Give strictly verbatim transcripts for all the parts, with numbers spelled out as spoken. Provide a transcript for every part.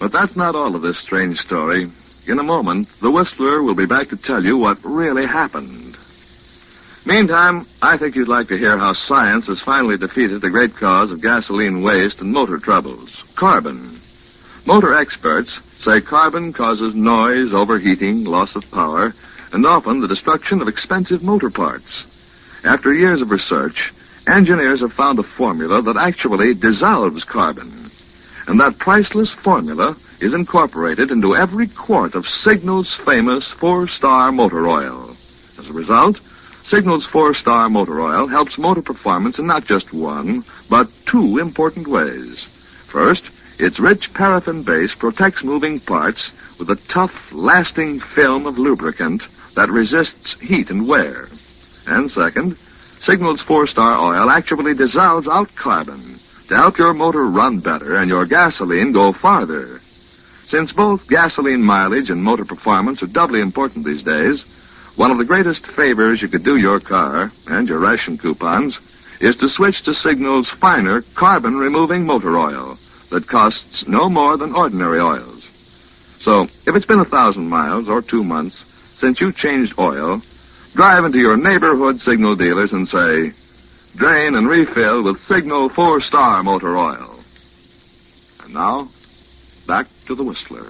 But that's not all of this strange story. In a moment, the Whistler will be back to tell you what really happened. Meantime, I think you'd like to hear how science has finally defeated the great cause of gasoline waste and motor troubles, carbon. Motor experts say carbon causes noise, overheating, loss of power, and often the destruction of expensive motor parts. After years of research, engineers have found a formula that actually dissolves carbon. And that priceless formula is incorporated into every quart of Signal's famous four-star motor oil. As a result, Signal's four-star motor oil helps motor performance in not just one, but two important ways. First, its rich paraffin base protects moving parts with a tough, lasting film of lubricant that resists heat and wear. And second, Signal's four-star oil actually dissolves out carbon to help your motor run better and your gasoline go farther. Since both gasoline mileage and motor performance are doubly important these days, one of the greatest favors you could do your car and your ration coupons is to switch to Signal's finer carbon-removing motor oil that costs no more than ordinary oils. So, if it's been a thousand miles or two months since you changed oil, drive into your neighborhood Signal dealers and say, drain and refill with Signal four-star motor oil. And now, back to the Whistler.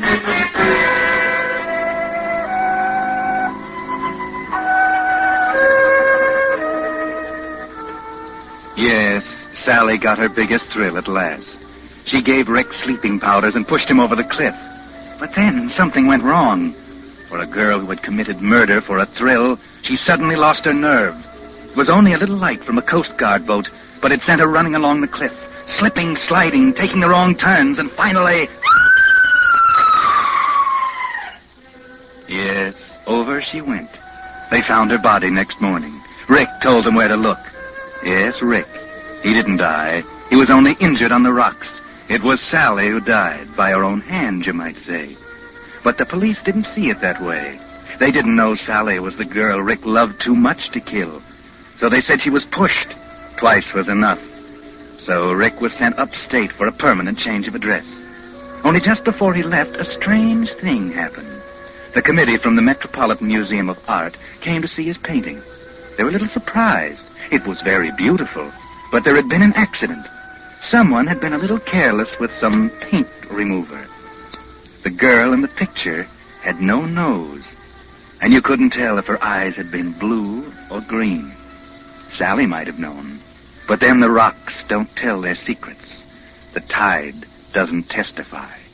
Yes, Sally got her biggest thrill at last. She gave Rick sleeping powders and pushed him over the cliff. But then something went wrong. For a girl who had committed murder for a thrill, she suddenly lost her nerve. It was only a little light from a Coast Guard boat, but it sent her running along the cliff, slipping, sliding, taking the wrong turns, and finally... Yes, over she went. They found her body next morning. Rick told them where to look. Yes, Rick. He didn't die. He was only injured on the rocks. It was Sally who died, by her own hand, you might say. But the police didn't see it that way. They didn't know Sally was the girl Rick loved too much to kill. So they said she was pushed. Twice was enough. So Rick was sent upstate for a permanent change of address. Only just before he left, a strange thing happened. The committee from the Metropolitan Museum of Art came to see his painting. They were a little surprised. It was very beautiful, but there had been an accident. Someone had been a little careless with some paint remover. The girl in the picture had no nose, and you couldn't tell if her eyes had been blue or green. Sally might have known, but then the rocks don't tell their secrets. The tide doesn't testify.